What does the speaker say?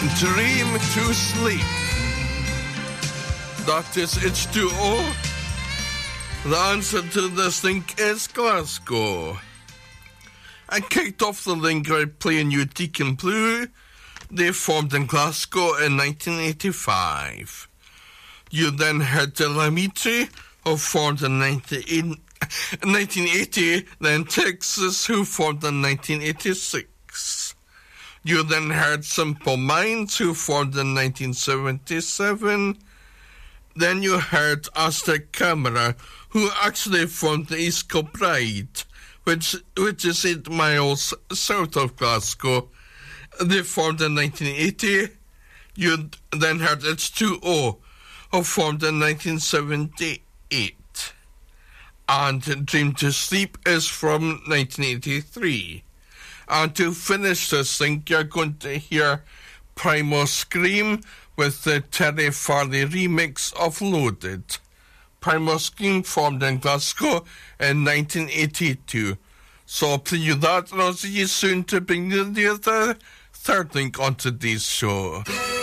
Dream to Sleep. That is H2O. The answer to this link is Glasgow. I kicked off the link by playing you Deacon Blue. They formed in Glasgow in 1985. You then heard the Lamiti, who formed in 1980, then Texas, who formed in 1986. You then heard Simple Minds, who formed in 1977. Then you heard Aztec Camera, who actually formed the East Kilbride, which is 8 miles south of Glasgow. They formed in 1980. You then heard H2O, who formed in 1978. And Dream to Sleep is from 1983. And to finish this thing, you're going to hear Primal Scream with the Terry Farley remix of Loaded. Primal Scream formed in Glasgow in 1982. So I'll play you that, and I'll see you soon to bring you the third link on today's show.